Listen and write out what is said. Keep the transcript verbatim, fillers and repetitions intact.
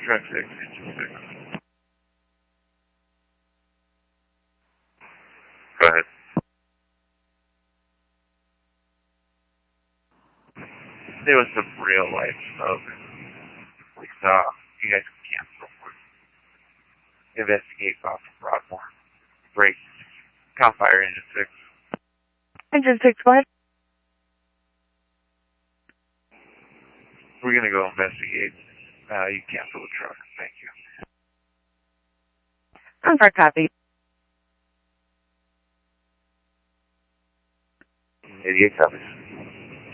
Truck six, engine six. Go ahead. There was some real life smoke. We saw. You guys can cancel. Investigate off of Broadmoor. Break. Cal fire engine six. Engine six, go ahead. We're gonna go investigate. Uh, you cancel the truck. Thank you. I'm for copy. eighty-eight copies.